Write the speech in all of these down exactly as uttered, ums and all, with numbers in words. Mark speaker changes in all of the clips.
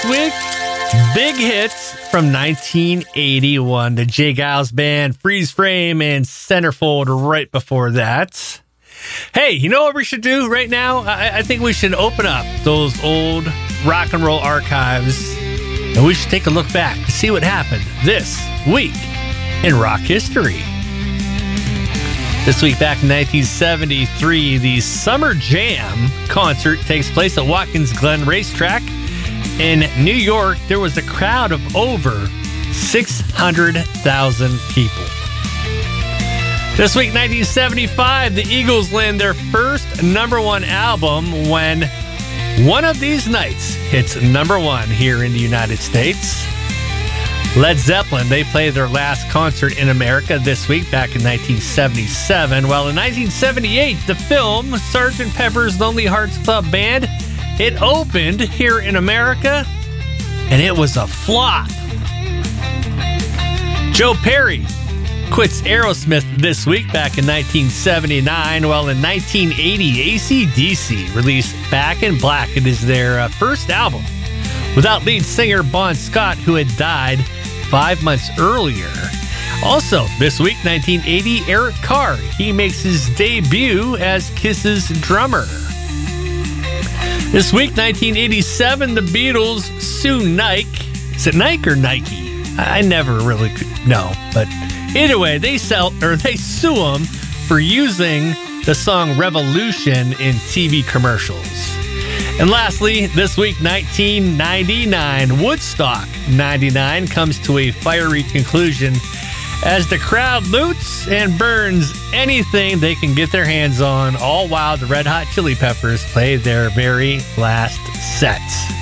Speaker 1: Week, big hits from nineteen eighty-one. The J. Geils Band, Freeze Frame, and Centerfold right before that. Hey, you know what we should do right now? I, I think we should open up those old rock and roll archives, and we should take a look back to see what happened this week in rock history. This week back in nineteen seventy-three, the Summer Jam concert takes place at Watkins Glen Racetrack. In New York, there was a crowd of over six hundred thousand people. This week, nineteen seventy-five, the Eagles land their first number one album when One of These Nights hits number one here in the United States. Led Zeppelin, they played their last concert in America this week back in nineteen seventy-seven, while in nineteen seventy-eight, the film Sergeant Pepper's Lonely Hearts Club Band, it opened here in America, and it was a flop. Joe Perry quits Aerosmith this week back in nineteen seventy-nine, while in nineteen eighty, A C D C released Back in Black. It is their uh, first album without lead singer Bon Scott, who had died five months earlier. Also, this week, nineteen eighty, Eric Carr, he makes his debut as Kiss's drummer. This week, nineteen eighty-seven, the Beatles sue Nike. Is it Nike or Nike? I never really could know, but either way, they sell or they sue them for using the song Revolution in T V commercials. And lastly, this week, nineteen ninety-nine, Woodstock ninety-nine comes to a fiery conclusion as the crowd loots and burns anything they can get their hands on, all while the Red Hot Chili Peppers play their very last set.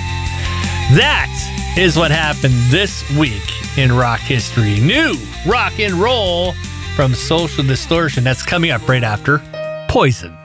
Speaker 1: That is what happened this week in rock history. New rock and roll from Social Distortion. That's coming up right after Poison.